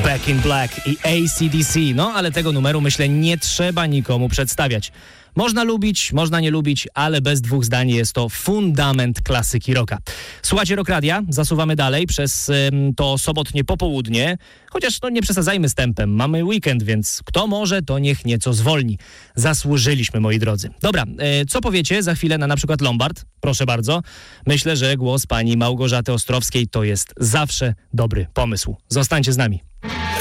Back in Black i AC/DC. No, ale tego numeru, myślę, nie trzeba nikomu przedstawiać. Można lubić, można nie lubić, ale bez dwóch zdań jest to fundament klasyki rocka. Słuchajcie Rock Radia, zasuwamy dalej przez to sobotnie popołudnie, chociaż nie przesadzajmy z tempem. Mamy weekend, więc kto może, to niech nieco zwolni. Zasłużyliśmy, moi drodzy. Dobra, co powiecie za chwilę na przykład Lombard? Proszę bardzo. Myślę, że głos pani Małgorzaty Ostrowskiej to jest zawsze dobry pomysł. Zostańcie z nami.